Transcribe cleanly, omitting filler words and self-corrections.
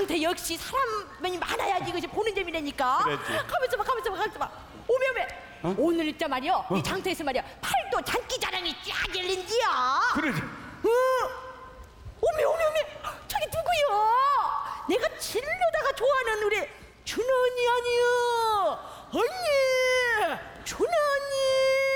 장태 역시 사람이 많아야지 이것이 보는 재미라니까. 그렇지. 가만있어 봐. 오메. 어? 오늘 일자 말이야. 이 장터에서 말이야. 팔도 장기 자랑이 쫙 열린지야. 그래. 오메. 저기 누구요? 내가 질러다가 좋아하는 우리 준언니 아니여. 언니. 준언니.